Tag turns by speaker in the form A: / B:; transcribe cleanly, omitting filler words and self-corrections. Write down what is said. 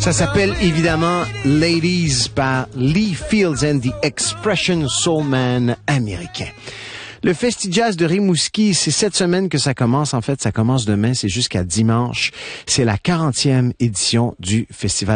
A: Ça s'appelle évidemment Ladies par Lee Fields and the Expression Soul Man américain. Le Festi-Jazz de Rimouski, c'est cette semaine que ça commence. En fait, ça commence demain, c'est jusqu'à dimanche. C'est la 40e édition du Festival